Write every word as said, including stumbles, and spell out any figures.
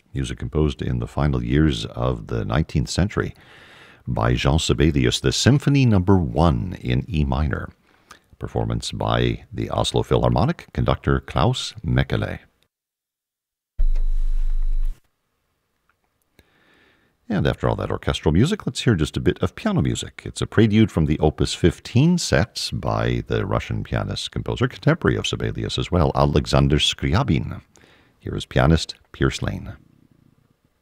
music composed in the final years of the nineteenth century by Jean Sibelius, the Symphony Number One in E minor. Performance by the Oslo Philharmonic conductor Klaus Mekele. And after all that orchestral music, let's hear just a bit of piano music. It's a prelude from the Opus fifteen set by the Russian pianist, composer, contemporary of Sibelius as well, Alexander Scriabin. Here is pianist Pierce Lane.